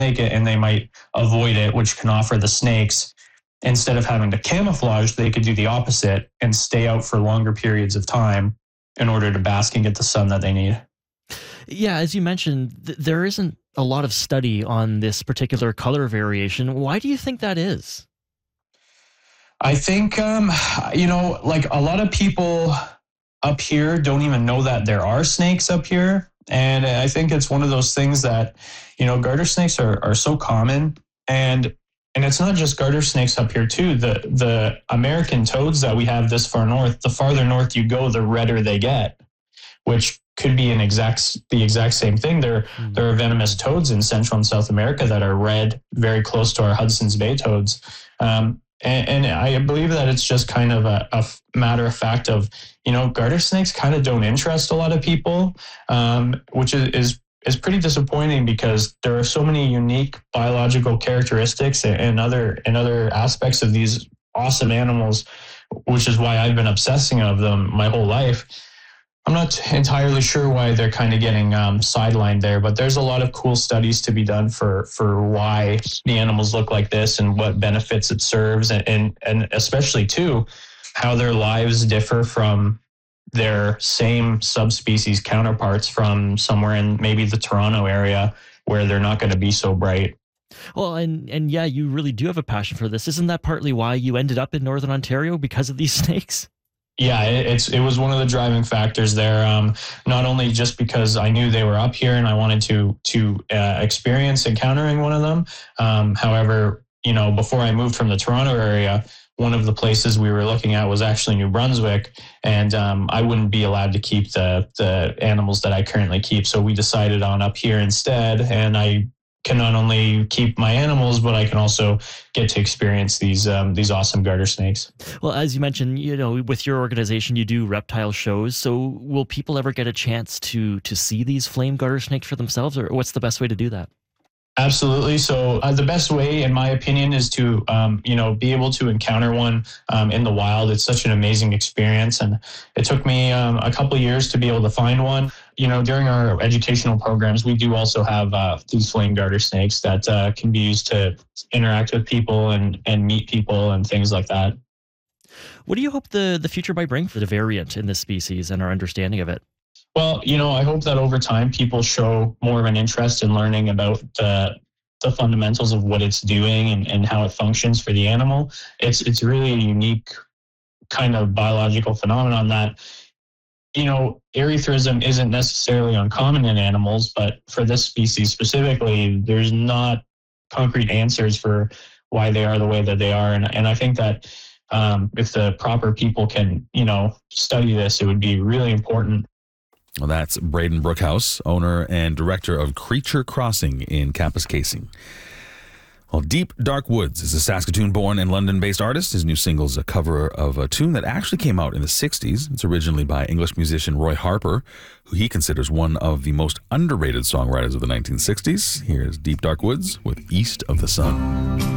and they might avoid it, which can offer the snakes, instead of having to camouflage, they could do the opposite and stay out for longer periods of time in order to bask and get the sun that they need. Yeah, as you mentioned, there isn't a lot of study on this particular color variation. Why do you think that is? I think, like a lot of people up here don't even know that there are snakes up here. And I think it's one of those things that, garter snakes are so common. And it's not just garter snakes up here too. The American toads that we have this far north, the farther north you go, the redder they get, which could be the exact same thing. There are venomous toads in Central and South America that are red, very close to our Hudson's Bay toads. And I believe that it's just kind of a matter of fact of, garter snakes kind of don't interest a lot of people, which is pretty disappointing because there are so many unique biological characteristics and other aspects of these awesome animals, which is why I've been obsessing of them my whole life. I'm not entirely sure why they're kind of getting sidelined there, but there's a lot of cool studies to be done for why the animals look like this and what benefits it serves, and especially too, how their lives differ from their same subspecies counterparts from somewhere in maybe the Toronto area where they're not going to be so bright. Well, and yeah, you really do have a passion for this. Isn't that partly why you ended up in Northern Ontario, because of these snakes? Yeah, it was one of the driving factors there. Not only just because I knew they were up here and I wanted to experience encountering one of them. However, before I moved from the Toronto area, one of the places we were looking at was actually New Brunswick, and I wouldn't be allowed to keep the animals that I currently keep. So we decided on up here instead, and I can not only keep my animals, but I can also get to experience these awesome garter snakes. Well, as you mentioned, with your organization, you do reptile shows. So will people ever get a chance to see these flame garter snakes for themselves, or what's the best way to do that? Absolutely. So the best way, in my opinion, is to, be able to encounter one in the wild. It's such an amazing experience. And it took me a couple of years to be able to find one. During our educational programs, we do also have these flame garter snakes that can be used to interact with people and meet people and things like that. What do you hope the future might bring for the variant in this species and our understanding of it? Well, I hope that over time people show more of an interest in learning about the fundamentals of what it's doing and how it functions for the animal. It's really a unique kind of biological phenomenon that, erythrism isn't necessarily uncommon in animals, but for this species specifically, there's not concrete answers for why they are the way that they are. And I think that if the proper people can, study this, it would be really important. Well, that's Braden Brookhouse, owner and director of Creature Crossing in Kapuskasing. Well, Deep Dark Woods is a Saskatoon-born and London-based artist. His new single is a cover of a tune that actually came out in the 60s. It's originally by English musician Roy Harper, who he considers one of the most underrated songwriters of the 1960s. Here's Deep Dark Woods with East of the Sun.